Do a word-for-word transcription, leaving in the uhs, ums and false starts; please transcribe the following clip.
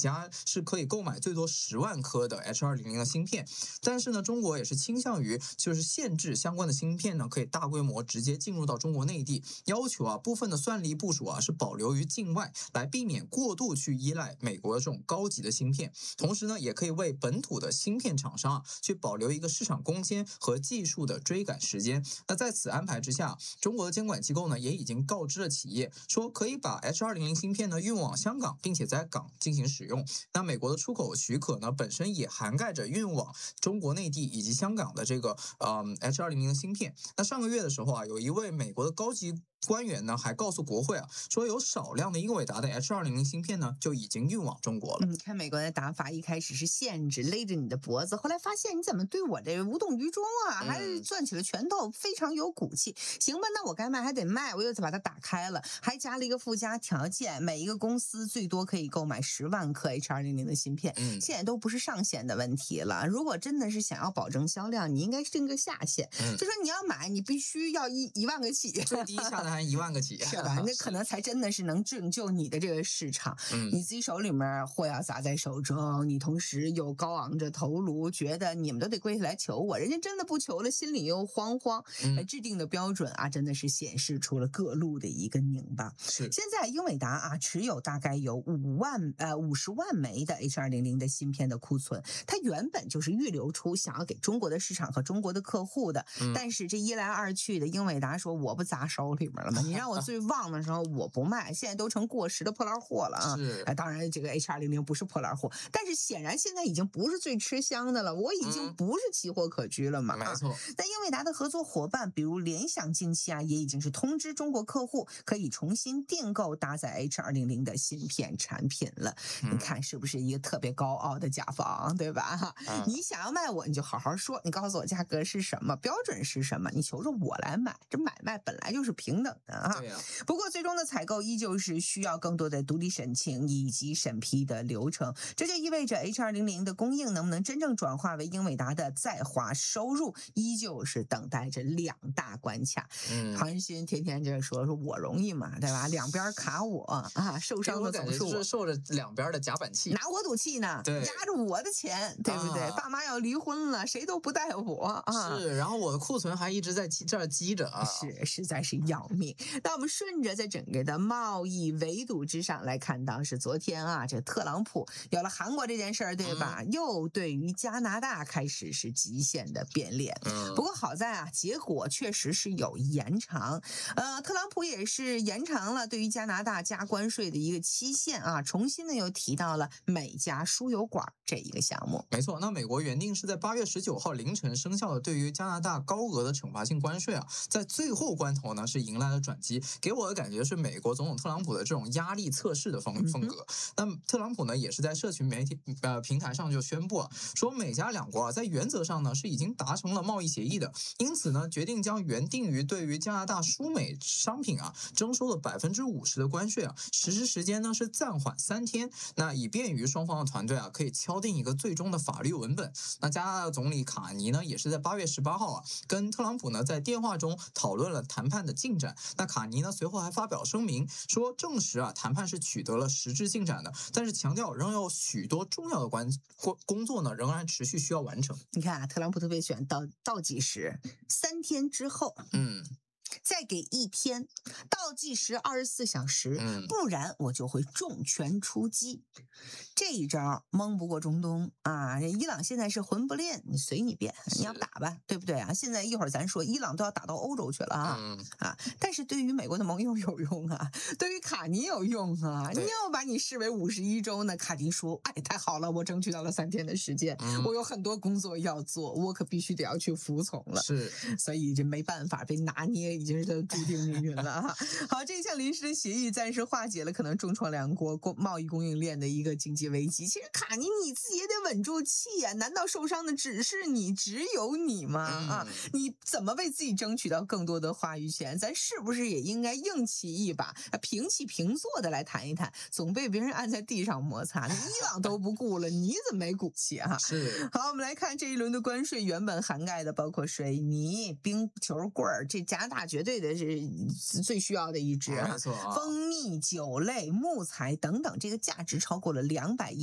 家是可以购买最多十万颗的 H 二零零的芯片。但是呢，中国也是倾向于就是限制相关的芯片呢可以大规模直接进入到中国内地，要求啊部分的算力部署啊是保留于境外，来避免过度去依赖美国的这种高级的芯片。同时呢，也可以为本土的芯片厂商啊去保留一个市场空间和技术的追赶时间。那在此安排之下，中国的监管机构呢也已经告知了企业，说可以把 H 二零零芯片呢运往香港，并且在港进行使用。那美国的出口许可呢本身也涵盖着运往中国内地以及香港的这个呃 H 二零零的芯片。那上个月的时候啊，有一位美国的高级官员呢还告诉国会啊，说有少量的英伟达的 H 二零零芯片呢就已经运往中国了。 你看美国的打法，一开始是限制勒着你的脖子，后来发现你怎么对我这无动于衷啊，还是攥起了拳头，非常有骨气。行吧，那我该卖还得卖，我又把它打开了，还加了一个附加条件，每一个公司最多可以购买十万颗 H 二零零的芯片， 嗯， 现在都不是上限的问题了。如果真的是想要保证销量，你应该定个下限， 嗯， 就说你要买，你必须要一一万个起， 最低下单一万个起， 是吧？那可能才真的是能拯救你的这个市场。 嗯， 你自己手里面货要砸在手中，你同时又高昂着头颅，觉得你们都得跪下来求我，人家真的不求了，心里又慌慌。 嗯， 制定的标准啊，真的是显示出了各路的一个拧巴。 是， 现在英伟达啊持有大概有五万呃五十万枚的 H 二零零的芯片的库存，它原本就是预留出想要给中国的市场和中国的客户的， 嗯， 但是这一来二去的，英伟达说我不砸手里面了吗？你让我最旺的时候我不卖，现在都成过时的破烂货了啊！ 是， 当然这个 H 二零零不是破烂货，但是显然现在已经不是最吃香的了，我已经不是奇货可居了嘛。 嗯、没错。 但英伟达的合作伙伴，比如联想，近期啊也已经是通知中国客户可以重新订购搭载 H 二零零的芯片产品了。 嗯、 你看是不是一个特别高傲的甲方，对吧？嗯、你想要卖我，你就好好说，你告诉我价格是什么，标准是什么，你求着我来买，这买卖本来就是平等的啊。 对啊。 不过最终的采购依旧是需要更多的独立审请以及审批的流程，这就意味着 H 二零零的供应能不能真正转化为英伟达的在华收入，依旧是等待着两大关卡。 嗯， 韩信天天就说说我容易嘛，对吧？两边卡我啊，受伤的总是我， 是受着两边的夹板气， 拿我赌气呢， 对， 压着我的钱，对不对？啊、爸妈要离婚了，谁都不带我啊。 是，然后我的库存还一直在这儿积着啊， 是，实在是要命。那我们顺着在整个的贸易围堵之上来看到，是昨天啊，这特朗普有了韩国这件事儿，对吧？嗯、又对于加拿大开始是极限的变脸。嗯、不过好在啊，结果确实是有延长。呃，特朗普也是延长了对于加拿大加关税的一个期限啊，重新的又提到了美加输油管这一个项目。 没错，那美国原定是在八月十九号凌晨生效的对于加拿大高额的惩罚性关税啊，在最后关头呢是迎来了转机，给我的感觉是美国总统特朗普的这种压力测试的风风格。那、嗯、特朗普呢也是在社群媒体呃平台上就宣布啊，说美加两国啊在原则上呢是已经达成了贸易协议的，因此呢决定将原定于对于加拿大输美商品啊征收了百分之五十的关税啊，实施时间呢是暂缓三天，那以便于双方的团队啊可以敲定一个最终的法律文本。那加拿大总理卡尼呢也是在八月十八号啊跟特朗普呢在电话中讨论了谈判的进展。那卡尼呢随后还发表声明说，证实啊谈判是取得了实质进展的，但是强调仍有许多重要的关工作呢仍然持续需要完成。 你看啊，特朗普特别喜欢倒倒计时，三天之后， 嗯。 再给一天，倒计时二十四小时， 嗯， 不然我就会重拳出击。这一招蒙不过中东啊！伊朗现在是魂不吝，你随你便，你要打吧，对不对啊？现在一会儿咱说，伊朗都要打到欧洲去了啊、 嗯、 啊！但是对于美国的盟友有用啊，对于卡尼有用啊！你要把你视为五十一周呢？卡尼说：“哎，太好了，我争取到了三天的时间，嗯、我有很多工作要做，我可必须得要去服从了。” 是， 所以这没办法，被拿捏已经是注定命运了哈。好，这项临时的协议暂时化解了可能重创两国贸易供应链的一个经济危机。其实卡尼你自己也得稳住气呀、啊，难道受伤的只是你，只有你吗？啊，你怎么为自己争取到更多的话语权？咱是不是也应该硬起一把，平起平坐的来谈一谈？总被别人按在地上摩擦，伊朗都不顾了，你怎么没骨气啊？ 是。 好，我们来看这一轮的关税，原本涵盖的包括水泥、冰球棍儿，这加拿大绝对的是最需要的一支、 啊，没错啊， 蜂蜜、酒类、木材等等，这个价值超过了两百亿。